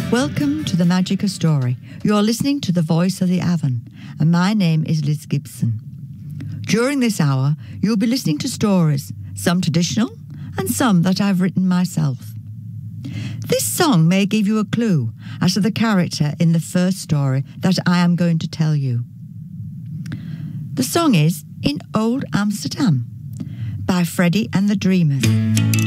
Welcome to the Magica Story. You're listening to the voice of the Avon, and my name is Liz Gibson. During this hour, you'll be listening to stories, some traditional and some that I've written myself. This song may give you a clue as to the character in the first story that I am going to tell you. The song is In Old Amsterdam by Freddie and the Dreamers.